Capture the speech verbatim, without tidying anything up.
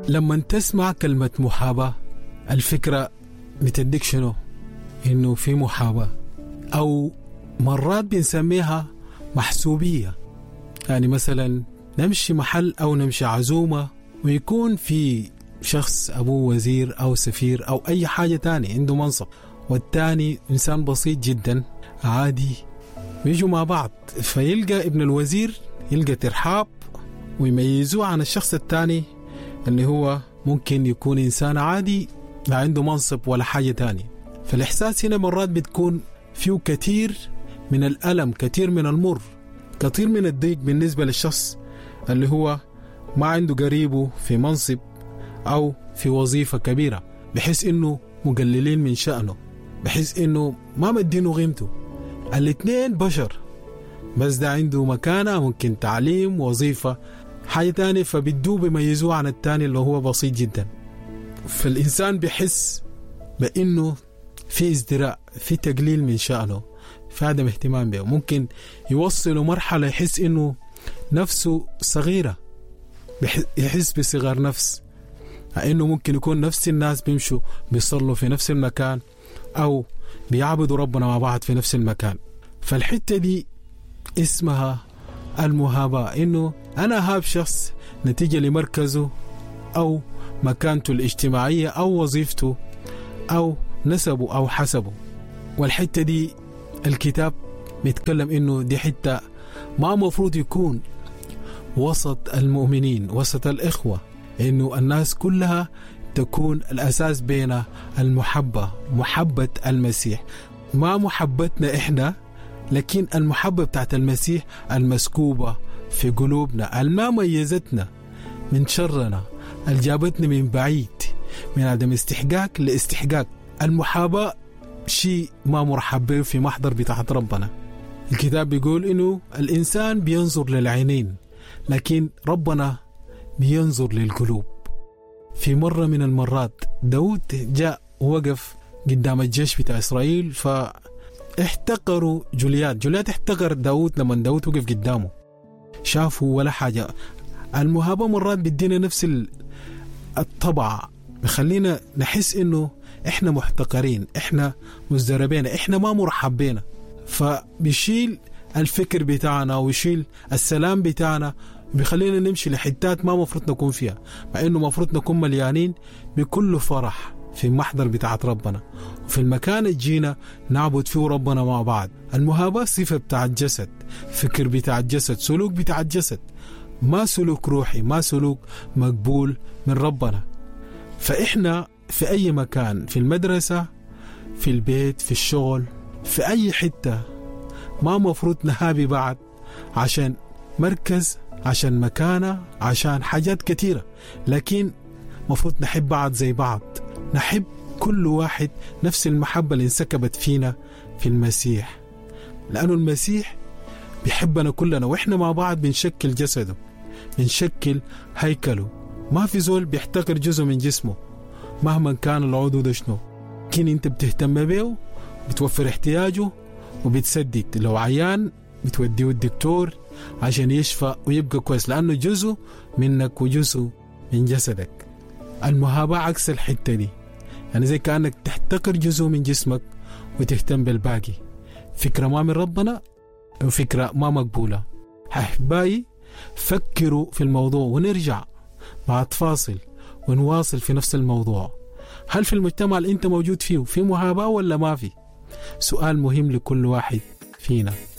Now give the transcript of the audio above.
لما تسمع كلمة محاباة الفكرة بتديك شنو؟ إنه في محاباة، أو مرات بنسميها محسوبية. يعني مثلا نمشي محل أو نمشي عزومة ويكون في شخص أبوه وزير أو سفير أو أي حاجة تاني عنده منصب، والتاني إنسان بسيط جدا عادي، ويجوا مع بعض فيلقى ابن الوزير يلقى ترحاب ويميزوه عن الشخص التاني اللي هو ممكن يكون إنسان عادي لا عنده منصب ولا حاجة تاني. فالإحساس هنا مرات بتكون فيه كثير من الألم، كثير من المر، كثير من الضيق بالنسبة للشخص اللي هو ما عنده قريبه في منصب أو في وظيفة كبيرة، بحيث إنه مقللين من شأنه، بحيث إنه ما مدينه قيمته. الاثنين بشر، بس ده عنده مكانة، ممكن تعليم، وظيفة، حاجة تانية، فبدو بيميزوه عن التاني اللي هو بسيط جدا. فالإنسان بيحس بأنه في ازدراء، في تقليل من شأنه، في عدم اهتمام به. ممكن يوصله مرحلة يحس إنه نفسه صغيرة، يحس بصغر نفس، إنه ممكن يكون نفس الناس بيمشوا بيصلوا في نفس المكان أو بيعبدوا ربنا مع بعض في نفس المكان. فالحتة دي اسمها المهابة، إنه أنا هاب شخص نتيجة لمركزه أو مكانته الاجتماعية أو وظيفته أو نسبه أو حسبه. والحتة دي الكتاب بيتكلم إنه دي حتة ما مفروض يكون وسط المؤمنين، وسط الإخوة، إنه الناس كلها تكون الأساس بين المحبة، محبة المسيح، ما محبتنا إحنا، لكن المحبة بتاعت المسيح المسكوبة في قلوبنا، الما ميزتنا من شرنا، الجابتنا من بعيد، من عدم استحقاق لاستحقاق. المحاباة شيء ما مرحب به في محضر بتاعت ربنا. الكتاب بيقول إنه الإنسان بينظر للعينين، لكن ربنا بينظر للقلوب. في مرة من المرات داود جاء ووقف قدام الجيش بتاع إسرائيل، فاحتقروا جوليات. جوليات احتقر داود لما داود وقف قدامه، شافوا ولا حاجة. المهابة مرات بدينا نفس الطبع، بخلينا نحس إنه إحنا محتقرين، إحنا مزدربين، إحنا ما مرحب بينا، فبيشيل الفكر بتاعنا ويشيل السلام بتاعنا، بيخلينا نمشي لحتات ما مفروض نكون فيها، مع إنه مفروض نكون مليانين بكل فرح في محضر بتاعت ربنا، وفي المكان الجينا نعبد فيه ربنا مع بعض. المهابة صفة بتاع الجسد، فكر بتاع الجسد، سلوك بتاع الجسد، ما سلوك روحي، ما سلوك مقبول من ربنا. فإحنا في أي مكان، في المدرسة، في البيت، في الشغل، في أي حتة، ما مفروض نهابي بعض عشان مركز، عشان مكانة، عشان حاجات كتيرة، لكن مفروض نحب بعض زي بعض، نحب كل واحد نفس المحبة اللي انسكبت فينا في المسيح، لأنه المسيح بيحبنا كلنا، وإحنا مع بعض بنشكل جسده، بنشكل هيكله. ما في زول بيحتقر جزء من جسمه مهما كان العضو ده شنو، لكن انت بتهتم به، بتوفر احتياجه، وبتسدد لو عيان بتوديه الدكتور عشان يشفى ويبقى كويس، لأنه جزء منك وجزء من جسدك. المهابة عكس الحتة دي، يعني زي كأنك تحتقر جزء من جسمك وتهتم بالباقي. فكرة ما من ربنا وفكرة ما مقبولة. أحبائي، فكروا في الموضوع ونرجع بعد فاصل ونواصل في نفس الموضوع. هل في المجتمع اللي انت موجود فيه في مهابة ولا ما في؟ سؤال مهم لكل واحد فينا.